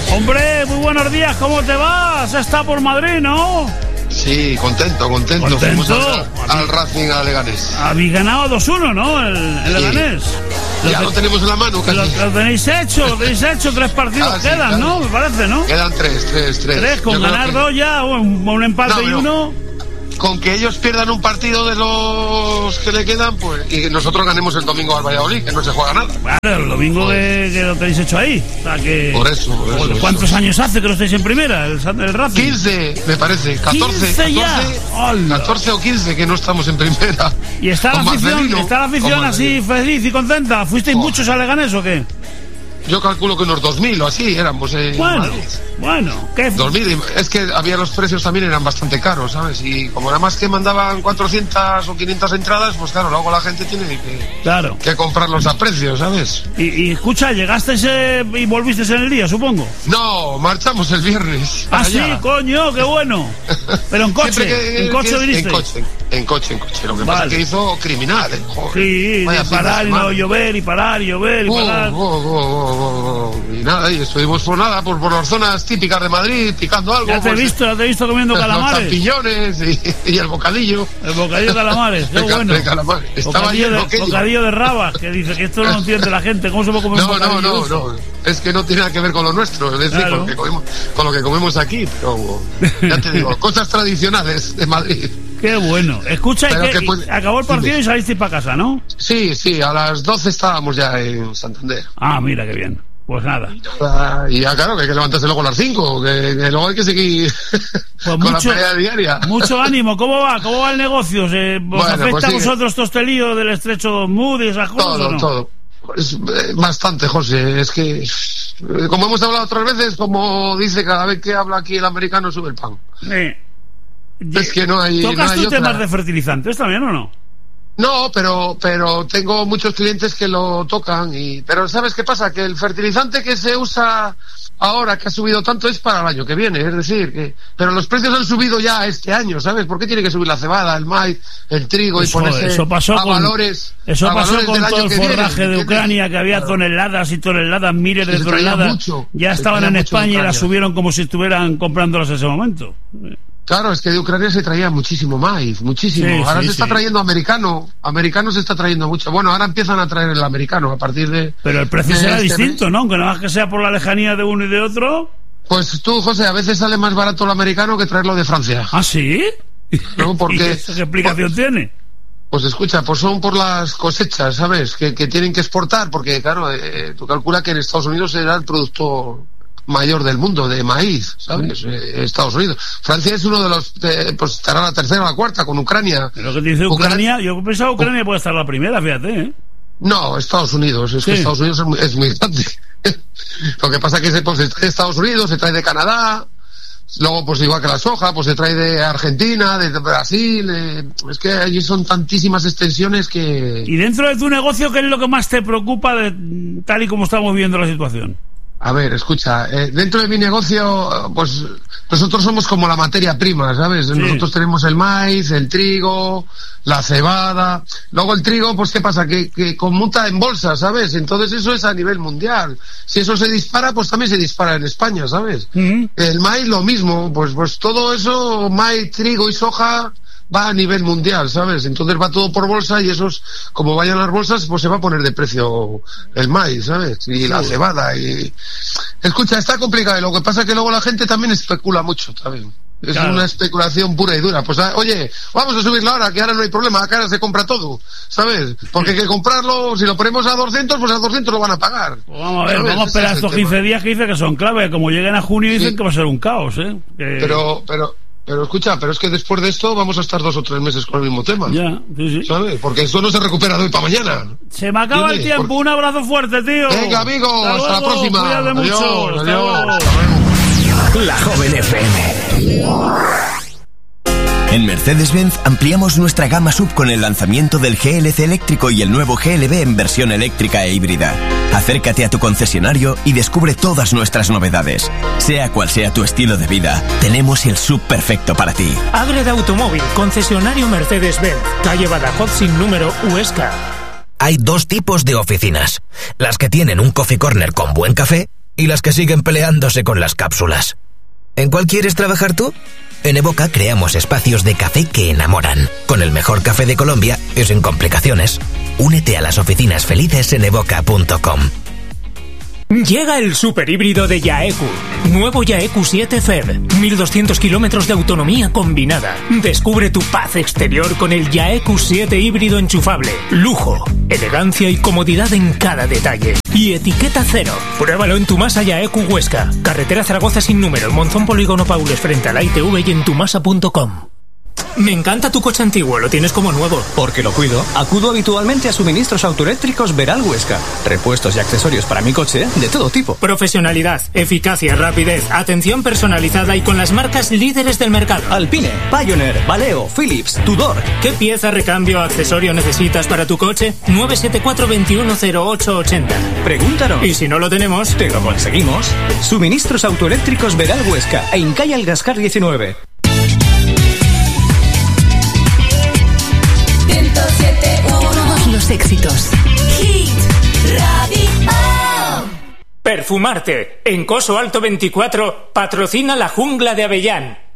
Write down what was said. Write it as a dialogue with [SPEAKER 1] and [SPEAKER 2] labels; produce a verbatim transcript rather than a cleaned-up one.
[SPEAKER 1] Hombre, muy buenos días, ¿cómo te vas? Está por Madrid, ¿no?
[SPEAKER 2] Sí, contento, contento.
[SPEAKER 1] ¿Contento?
[SPEAKER 2] Fuimos al, al Racing, a Leganés.
[SPEAKER 1] Habéis ganado dos uno, ¿no? El, el
[SPEAKER 2] Sí.
[SPEAKER 1] Leganés.
[SPEAKER 2] Ya
[SPEAKER 1] Lo,
[SPEAKER 2] lo tenemos en la mano casi.
[SPEAKER 1] lo, lo tenéis hecho, lo tenéis hecho. Tres partidos
[SPEAKER 2] Ah, sí,
[SPEAKER 1] quedan,
[SPEAKER 2] claro.
[SPEAKER 1] ¿no? Me parece, ¿no?
[SPEAKER 2] Quedan tres, tres, tres.
[SPEAKER 1] Tres, con
[SPEAKER 2] Yo creo
[SPEAKER 1] ganar
[SPEAKER 2] que-
[SPEAKER 1] dos ya, un, un empate
[SPEAKER 2] No,
[SPEAKER 1] y
[SPEAKER 2] no.
[SPEAKER 1] uno.
[SPEAKER 2] Con que ellos pierdan un partido de los que le quedan, pues, y nosotros ganemos el domingo al Valladolid, que no se juega nada.
[SPEAKER 1] Claro, el domingo que, que lo tenéis hecho ahí. O sea que.
[SPEAKER 2] Por eso, por eso,
[SPEAKER 1] Bueno, ¿cuántos
[SPEAKER 2] eso.
[SPEAKER 1] años hace que lo estáis en primera? El, el Racing.
[SPEAKER 2] quince, me parece. catorce,
[SPEAKER 1] quince ya.
[SPEAKER 2] catorce,
[SPEAKER 1] ¡Hala!
[SPEAKER 2] catorce o quince que no estamos en primera.
[SPEAKER 1] Y está la
[SPEAKER 2] Con
[SPEAKER 1] afición,
[SPEAKER 2] Marcelino,
[SPEAKER 1] está la afición
[SPEAKER 2] con
[SPEAKER 1] así
[SPEAKER 2] Marcelino.
[SPEAKER 1] feliz y contenta. ¿Fuisteis
[SPEAKER 2] Oh.
[SPEAKER 1] muchos a Leganés o qué?
[SPEAKER 2] Yo calculo que unos dos mil o así éramos en
[SPEAKER 1] Bueno,
[SPEAKER 2] Madrid.
[SPEAKER 1] bueno, ¿qué?
[SPEAKER 2] dos mil, es que había los precios también eran bastante caros, ¿sabes? Y como nada más que mandaban cuatrocientas o quinientas entradas, pues claro, luego la gente tiene que,
[SPEAKER 1] Claro.
[SPEAKER 2] que comprarlos a precio, ¿sabes?
[SPEAKER 1] Y, y escucha, llegaste y volviste en el día, supongo.
[SPEAKER 2] No, marchamos el viernes.
[SPEAKER 1] Ah,
[SPEAKER 2] para
[SPEAKER 1] sí,
[SPEAKER 2] allá.
[SPEAKER 1] coño, qué bueno. Pero en coche,
[SPEAKER 2] Siempre que-
[SPEAKER 1] en coche
[SPEAKER 2] que-
[SPEAKER 1] viniste.
[SPEAKER 2] En coche, en coche, en coche. Lo que
[SPEAKER 1] Vale.
[SPEAKER 2] pasa es que hizo criminal, ¿eh? Joder.
[SPEAKER 1] Sí,
[SPEAKER 2] Vaya
[SPEAKER 1] de
[SPEAKER 2] fin de
[SPEAKER 1] parar y
[SPEAKER 2] semana.
[SPEAKER 1] no llover, y parar y llover y
[SPEAKER 2] Oh,
[SPEAKER 1] parar.
[SPEAKER 2] oh, oh, oh, oh. Y nada, y estuvimos por nada, por, por las zonas típicas de Madrid, picando algo.
[SPEAKER 1] Ya te he
[SPEAKER 2] pues,
[SPEAKER 1] visto, ya te he visto comiendo
[SPEAKER 2] los
[SPEAKER 1] calamares.
[SPEAKER 2] champiñones y, y el bocadillo.
[SPEAKER 1] El bocadillo de calamares, qué
[SPEAKER 2] El ca-
[SPEAKER 1] bueno.
[SPEAKER 2] el calamar. Estaba
[SPEAKER 1] Bocadillo
[SPEAKER 2] lleno
[SPEAKER 1] de,
[SPEAKER 2] aquello.
[SPEAKER 1] bocadillo de rabas, que dice que esto no lo entiende la gente. ¿Cómo se puede comer un
[SPEAKER 2] No, no,
[SPEAKER 1] bocadillo de
[SPEAKER 2] no,
[SPEAKER 1] eso?
[SPEAKER 2] no. Es que no tiene nada que ver con lo nuestro, es decir,
[SPEAKER 1] Claro.
[SPEAKER 2] con, lo que comemos, con lo que comemos aquí. Pero ya te digo, cosas tradicionales de Madrid.
[SPEAKER 1] Qué bueno. Escucha, y
[SPEAKER 2] Pero
[SPEAKER 1] que-
[SPEAKER 2] que puede-
[SPEAKER 1] y acabó el partido y salisteis para casa, ¿no?
[SPEAKER 2] Sí, sí, a las doce estábamos ya en Santander.
[SPEAKER 1] Ah, mira, qué bien. Pues nada.
[SPEAKER 2] Ah, Y ya, claro, que hay que levantarse luego a las cinco, que, que luego hay que seguir
[SPEAKER 1] Pues
[SPEAKER 2] con
[SPEAKER 1] mucho,
[SPEAKER 2] la pelea diaria.
[SPEAKER 1] mucho ánimo. ¿Cómo va? ¿Cómo va el negocio? ¿Se, ¿Os
[SPEAKER 2] Bueno,
[SPEAKER 1] afecta
[SPEAKER 2] pues
[SPEAKER 1] a
[SPEAKER 2] sí.
[SPEAKER 1] vosotros todo este lío del estrecho de Mood y esas cosas
[SPEAKER 2] Todo,
[SPEAKER 1] o no?
[SPEAKER 2] todo. Pues, eh, bastante, José. Es que, eh, como hemos hablado otras veces, como dice cada vez que habla aquí el americano, sube el pan.
[SPEAKER 1] Eh,
[SPEAKER 2] Es que no hay,
[SPEAKER 1] ¿Tocas
[SPEAKER 2] no hay
[SPEAKER 1] tú
[SPEAKER 2] otra.
[SPEAKER 1] temas de fertilizantes también o no?
[SPEAKER 2] No, pero, pero tengo muchos clientes que lo tocan. Y, pero ¿sabes qué pasa? Que el fertilizante que se usa ahora, que ha subido tanto, es para el año que viene. Es decir, que, pero los precios han subido ya este año, ¿sabes? ¿Por qué tiene que subir la cebada, el maíz, el trigo
[SPEAKER 1] Eso-
[SPEAKER 2] y ponerse
[SPEAKER 1] eso pasó
[SPEAKER 2] a
[SPEAKER 1] con-
[SPEAKER 2] valores?
[SPEAKER 1] Eso
[SPEAKER 2] a
[SPEAKER 1] pasó
[SPEAKER 2] valores
[SPEAKER 1] con
[SPEAKER 2] del
[SPEAKER 1] todo
[SPEAKER 2] año
[SPEAKER 1] el
[SPEAKER 2] que viene,
[SPEAKER 1] forraje de
[SPEAKER 2] ¿entiendes?
[SPEAKER 1] Ucrania, que había
[SPEAKER 2] Claro.
[SPEAKER 1] toneladas y toneladas, miles de
[SPEAKER 2] Se traía
[SPEAKER 1] toneladas.
[SPEAKER 2] mucho,
[SPEAKER 1] ya
[SPEAKER 2] se
[SPEAKER 1] estaban
[SPEAKER 2] traía
[SPEAKER 1] en
[SPEAKER 2] mucho de
[SPEAKER 1] España y las
[SPEAKER 2] Ucrania.
[SPEAKER 1] subieron como si estuvieran comprándolas en ese momento.
[SPEAKER 2] Claro, es que de Ucrania se traía muchísimo maíz, muchísimo.
[SPEAKER 1] Sí,
[SPEAKER 2] ahora
[SPEAKER 1] sí,
[SPEAKER 2] se está
[SPEAKER 1] sí.
[SPEAKER 2] trayendo americano, americano se está trayendo mucho. Bueno, ahora empiezan a traer el americano a partir de...
[SPEAKER 1] Pero el precio
[SPEAKER 2] de
[SPEAKER 1] será
[SPEAKER 2] este
[SPEAKER 1] distinto,
[SPEAKER 2] mes.
[SPEAKER 1] ¿no? Aunque nada más que sea por la lejanía de uno y de otro.
[SPEAKER 2] Pues tú, José, a veces sale más barato el americano que traerlo de Francia.
[SPEAKER 1] ¿Ah, sí?
[SPEAKER 2] No, porque-
[SPEAKER 1] ¿Y eso qué explicación tiene?
[SPEAKER 2] Pues escucha, pues son por las cosechas, ¿sabes? Que, que tienen que exportar, porque claro, eh, tú calculas que en Estados Unidos será el productor mayor del mundo de maíz, ¿sabes? Eh, Estados Unidos. Francia es uno de los, eh, pues estará la tercera o la cuarta con Ucrania.
[SPEAKER 1] Lo que te dice Ucrania, yo pensaba que Ucrania puede estar la primera, fíjate, ¿eh?
[SPEAKER 2] No, Estados Unidos, es que
[SPEAKER 1] Sí.
[SPEAKER 2] Estados Unidos es muy, es muy grande. Lo que pasa es que se, pues, se trae de Estados Unidos, se trae de Canadá, luego pues igual que la soja, pues se trae de Argentina, de Brasil, eh, es que allí son tantísimas extensiones que...
[SPEAKER 1] Y dentro de tu negocio, ¿qué es lo que más te preocupa de tal y como estamos viendo la situación?
[SPEAKER 2] A ver, escucha, eh, dentro de mi negocio, pues nosotros somos como la materia prima, ¿sabes?
[SPEAKER 1] Sí.
[SPEAKER 2] Nosotros tenemos el maíz, el trigo, la cebada. Luego el trigo, pues ¿qué pasa? Que, que conmuta en bolsa, ¿sabes? Entonces eso es a nivel mundial. Si eso se dispara, pues también se dispara en España, ¿sabes?
[SPEAKER 1] Ujú.
[SPEAKER 2] El maíz lo mismo, pues, pues todo eso, maíz, trigo y soja, va a nivel mundial, ¿sabes? Entonces va todo por bolsa y esos, como vayan las bolsas, pues se va a poner de precio el maíz, ¿sabes? Y la cebada y... Escucha, está complicado y lo que pasa es que luego la gente también especula mucho, también. Es
[SPEAKER 1] Claro.
[SPEAKER 2] una especulación pura y dura. Pues, ah, oye, vamos a subirlo ahora, que ahora no hay problema, acá ahora se compra todo, ¿sabes? Porque hay que comprarlo, si lo ponemos a doscientos, pues a doscientos lo van a pagar.
[SPEAKER 1] Pues vamos a ver,
[SPEAKER 2] ¿Sabes?
[SPEAKER 1] vamos a
[SPEAKER 2] Ese
[SPEAKER 1] esperar
[SPEAKER 2] es el
[SPEAKER 1] estos
[SPEAKER 2] tema.
[SPEAKER 1] quince días que dice que son clave. Como lleguen a junio dicen
[SPEAKER 2] Sí.
[SPEAKER 1] que va a ser un caos, ¿eh? Que-
[SPEAKER 2] Pero, pero, pero escucha, pero es que después de esto vamos a estar dos o tres meses con el mismo tema.
[SPEAKER 1] Ya, sí, sí.
[SPEAKER 2] ¿Sabes? Porque esto no se recupera de hoy para mañana.
[SPEAKER 1] Se me acaba el
[SPEAKER 2] ¿Entiendes?
[SPEAKER 1] tiempo.
[SPEAKER 2] Porque-
[SPEAKER 1] Un abrazo fuerte, tío.
[SPEAKER 2] Venga, amigo, hasta, la
[SPEAKER 1] luego,
[SPEAKER 2] próxima.
[SPEAKER 1] Cuídate mucho.
[SPEAKER 2] Adiós,
[SPEAKER 1] Hasta
[SPEAKER 2] adiós.
[SPEAKER 1] luego.
[SPEAKER 2] Hasta luego.
[SPEAKER 3] La Joven F M. En Mercedes-Benz ampliamos nuestra gama sub con el lanzamiento del G L C eléctrico y el nuevo G L B en versión eléctrica e híbrida. Acércate a tu concesionario y descubre todas nuestras novedades. Sea cual sea tu estilo de vida, tenemos el sub perfecto para ti.
[SPEAKER 4] Ágreda Automóvil, concesionario Mercedes-Benz, calle Badajoz sin número, Huesca.
[SPEAKER 5] Hay dos tipos de oficinas. Las que tienen un coffee corner con buen café y las que siguen peleándose con las cápsulas. ¿En cuál quieres trabajar tú? En Evoca creamos espacios de café que enamoran, con el mejor café de Colombia y sin complicaciones. Únete a las oficinas felices en evoca punto com.
[SPEAKER 4] Llega el superhíbrido de Yaeku. Nuevo Yaeku siete F E V. mil doscientos kilómetros de autonomía combinada. Descubre tu paz exterior con el Yaeku siete híbrido enchufable. Lujo, elegancia y comodidad en cada detalle. Y etiqueta cero. Pruébalo en Tumasa Yaeku Huesca. Carretera Zaragoza sin número, en Monzón Polígono Paules, frente a la I T V y en tumasa punto com. Me encanta tu coche antiguo, lo tienes como nuevo.
[SPEAKER 6] Porque lo cuido. Acudo habitualmente a suministros autoeléctricos Veral Huesca. Repuestos y accesorios para mi coche de todo tipo.
[SPEAKER 4] Profesionalidad, eficacia, rapidez, atención personalizada y con las marcas líderes del mercado.
[SPEAKER 6] Alpine, Pioneer, Valeo, Philips, Tudor.
[SPEAKER 4] ¿Qué pieza, recambio o accesorio necesitas para tu coche? nueve siete cuatro, dos uno cero ocho ocho cero.
[SPEAKER 6] Pregúntanos.
[SPEAKER 4] Y si no lo tenemos,
[SPEAKER 6] te lo conseguimos. Suministros autoeléctricos Veral Huesca. En calle Algascar diecinueve.
[SPEAKER 7] Todos los éxitos. Hit Radio.
[SPEAKER 4] Perfumarte. En Coso Alto veinticuatro patrocina la Jungla de Avellán.